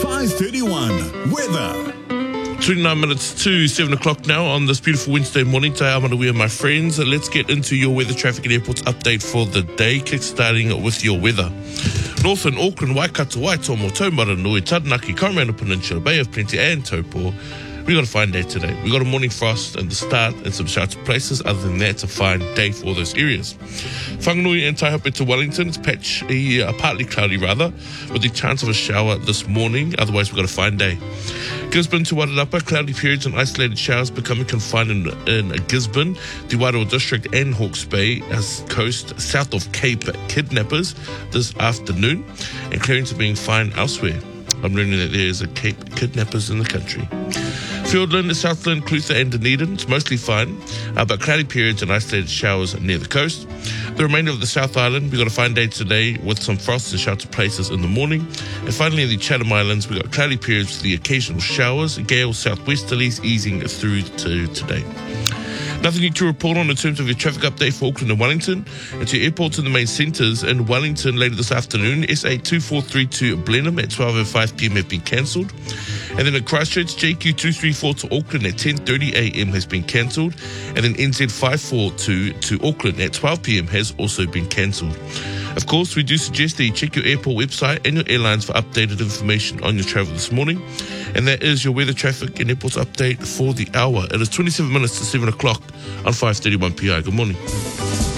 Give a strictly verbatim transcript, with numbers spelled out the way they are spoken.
five thirty-one. Weather. twenty-nine minutes to seven o'clock now on this beautiful Wednesday morning. Today I'm with my friends. Let's get into your weather, traffic and airports update for the day, kick-starting with your weather. Northern Auckland, Waikato, Waitomo, Taumaranui, Taranaki, Coromandel Peninsula, Bay of Plenty and Taupo. We got a fine day today. We got a morning frost at the start and some sheltered places. Other than that, it's a fine day for those areas. Whanganui and Taihape to Wellington, it's patchy, uh, partly cloudy rather, with the chance of a shower this morning. Otherwise, we've got a fine day. Gisborne to Wairarapa, cloudy periods and isolated showers becoming confined in, in Gisborne, the Wairoa District and Hawke's Bay as coast south of Cape Kidnappers this afternoon, and clearings are being fine elsewhere. I'm learning that there is a Cape Kidnappers in the country. Fiordland, Southland, Clutha and Dunedin, it's mostly fine, uh, but cloudy periods and isolated showers near the coast. The remainder of the South Island, we've got a fine day today with some frost and sheltered places in the morning. And finally, in the Chatham Islands, we've got cloudy periods with the occasional showers, gale southwesterlies easing through to today. Nothing new to report on in terms of your traffic update for Auckland and Wellington. And to airports in the main centres in Wellington later this afternoon, S A two four three two Blenheim at twelve oh five p.m. have been cancelled. And then at Christchurch, J Q two three four to Auckland at ten thirty a.m. has been cancelled. And then N Z five four two to Auckland at twelve p.m. has also been cancelled. Of course, we do suggest that you check your airport website and your airlines for updated information on your travel this morning. And that is your weather, traffic and airports update for the hour. It is twenty-seven minutes to seven o'clock on five thirty-one p.m. Good morning.